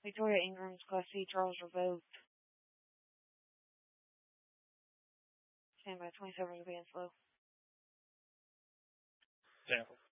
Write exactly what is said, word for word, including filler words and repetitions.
Victoria Ingram's Class C, Charles revoked. Stand by, twenty-seven is being slow. Sample.